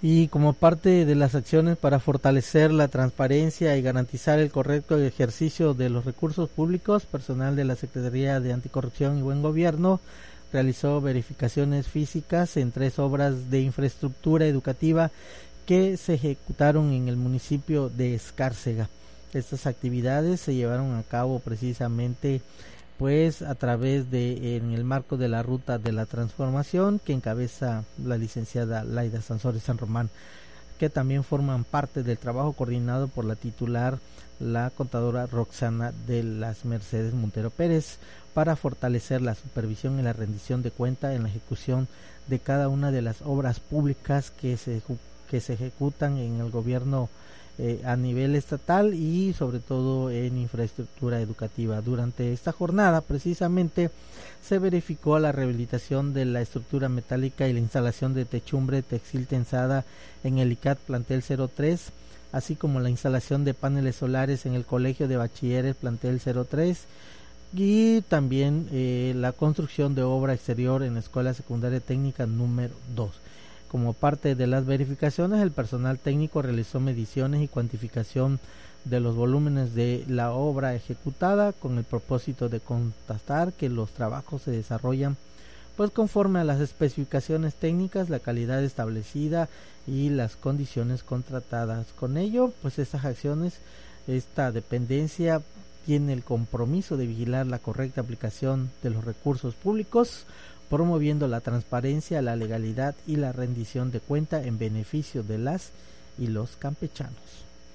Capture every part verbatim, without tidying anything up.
Y como parte de las acciones para fortalecer la transparencia y garantizar el correcto ejercicio de los recursos públicos, personal de la Secretaría de Anticorrupción y Buen Gobierno realizó verificaciones físicas en tres obras de infraestructura educativa que se ejecutaron en el municipio de Escárcega. Estas actividades se llevaron a cabo precisamente pues a través de, en el marco de la Ruta de la Transformación que encabeza la licenciada Laida Sansores San Román, que también forman parte del trabajo coordinado por la titular, la contadora Roxana de las Mercedes Montero Pérez, para fortalecer la supervisión y la rendición de cuenta en la ejecución de cada una de las obras públicas que se, que se ejecutan en el gobierno Eh, a nivel estatal y sobre todo en infraestructura educativa. Durante esta jornada precisamente se verificó la rehabilitación de la estructura metálica y la instalación de techumbre textil tensada en el I C A T plantel cero tres, así como la instalación de paneles solares en el Colegio de Bachilleres plantel cero tres y también eh, la construcción de obra exterior en la Escuela Secundaria Técnica número dos. Como parte de las verificaciones, el personal técnico realizó mediciones y cuantificación de los volúmenes de la obra ejecutada con el propósito de constatar que los trabajos se desarrollan pues conforme a las especificaciones técnicas, la calidad establecida y las condiciones contratadas. Con ello, pues estas acciones, esta dependencia tiene el compromiso de vigilar la correcta aplicación de los recursos públicos, promoviendo la transparencia, la legalidad y la rendición de cuenta en beneficio de las y los campechanos.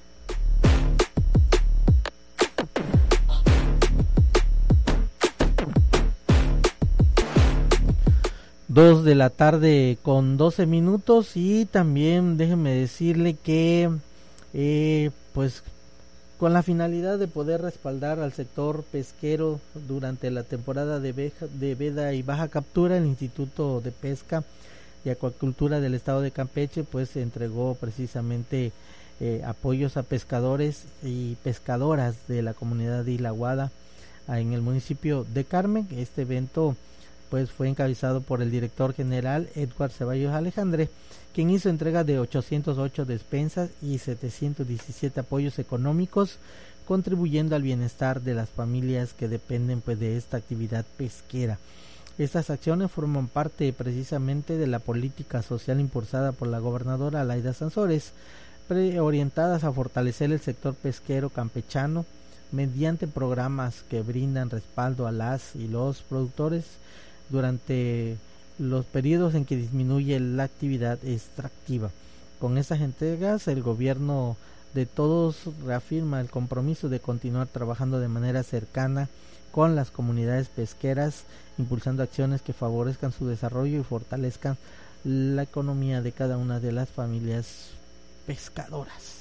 Dos de la tarde con doce minutos y también déjeme decirle que eh, pues con la finalidad de poder respaldar al sector pesquero durante la temporada de, veja, de veda y baja captura, el Instituto de Pesca y Acuacultura del Estado de Campeche pues entregó precisamente eh, apoyos a pescadores y pescadoras de la comunidad de Isla Guada en el municipio de Carmen. Este evento pues fue encabezado por el director general Edward Ceballos Alejandre, quien hizo entrega de ochocientos ocho despensas y setecientos diecisiete apoyos económicos, contribuyendo al bienestar de las familias que dependen pues de esta actividad pesquera. Estas acciones forman parte precisamente de la política social impulsada por la gobernadora Laida Sansores, orientadas a fortalecer el sector pesquero campechano mediante programas que brindan respaldo a las y los productores durante los periodos en que disminuye la actividad extractiva. Con estas entregas, el gobierno de todos reafirma el compromiso de continuar trabajando de manera cercana con las comunidades pesqueras, impulsando acciones que favorezcan su desarrollo y fortalezcan la economía de cada una de las familias pescadoras.